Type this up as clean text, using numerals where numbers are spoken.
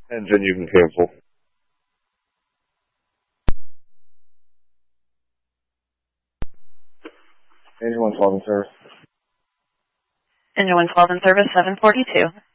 And then you can cancel. Engine 112 in service. Engine 112 in service, 742.